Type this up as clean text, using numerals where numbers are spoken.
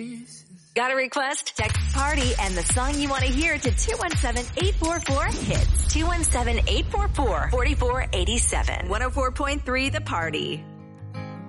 Got a request? Text party and the song you want to hear to 217-844-HITS. 217-844-4487. 104.3 The Party.